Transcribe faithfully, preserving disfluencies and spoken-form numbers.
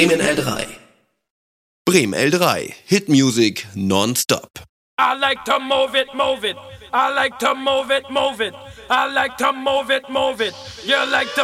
Bremen L drei. Bremen L drei. Hit Music nonstop. I like to move it, move it. I like to move it, move it. I like to move it, move it. You like to